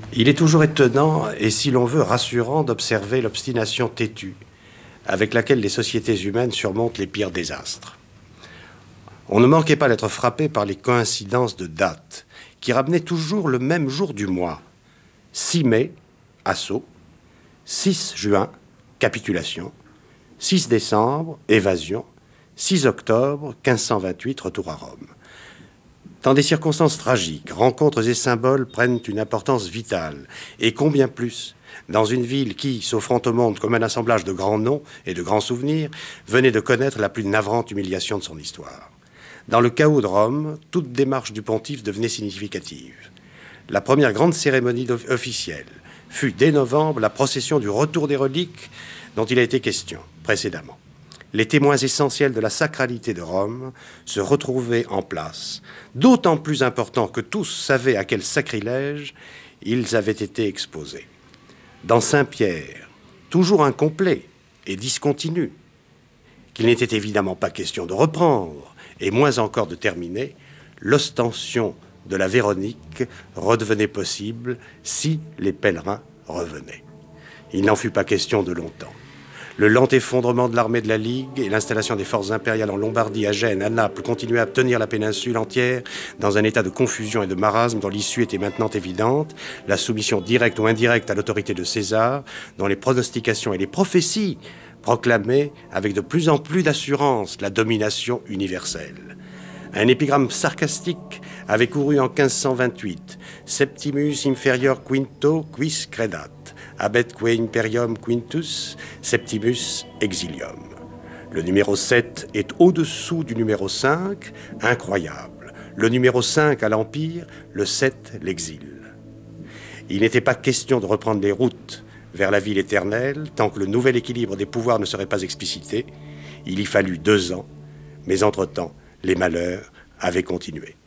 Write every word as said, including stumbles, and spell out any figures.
Il est toujours étonnant, et si l'on veut rassurant, d'observer l'obstination têtue avec laquelle les sociétés humaines surmontent les pires désastres. On ne manquait pas d'être frappé par les coïncidences de dates qui ramenaient toujours le même jour du mois. six mai, assaut. six juin, capitulation. six décembre, évasion. six octobre, quinze cent vingt-huit, retour à Rome. Dans des circonstances tragiques, rencontres et symboles prennent une importance vitale, et combien plus dans une ville qui, s'offrant au monde comme un assemblage de grands noms et de grands souvenirs, venait de connaître la plus navrante humiliation de son histoire. Dans le chaos de Rome, toute démarche du pontife devenait significative. La première grande cérémonie officielle fut dès novembre la procession du retour des reliques dont il a été question précédemment. Les témoins essentiels de la sacralité de Rome se retrouvaient en place, d'autant plus important que tous savaient à quel sacrilège ils avaient été exposés. Dans Saint-Pierre, toujours incomplet et discontinu, qu'il n'était évidemment pas question de reprendre, et moins encore de terminer, l'ostension de la Véronique redevenait possible si les pèlerins revenaient. Il n'en fut pas question de longtemps. Le lent effondrement de l'armée de la Ligue et l'installation des forces impériales en Lombardie, à Gênes, à Naples, continuaient à tenir la péninsule entière dans un état de confusion et de marasme dont l'issue était maintenant évidente, la soumission directe ou indirecte à l'autorité de César, dont les pronostications et les prophéties proclamaient avec de plus en plus d'assurance la domination universelle. Un épigramme sarcastique avait couru en quinze cent vingt-huit. Septimus inferior quinto quis credat, abetque imperium quintus, septimus exilium. Le numéro sept est au-dessous du numéro cinq, incroyable. Le numéro cinq à l'Empire, le sept l'exile. Il n'était pas question de reprendre les routes vers la ville éternelle tant que le nouvel équilibre des pouvoirs ne serait pas explicité. Il y fallut deux ans, mais entre-temps, les malheurs avaient continué.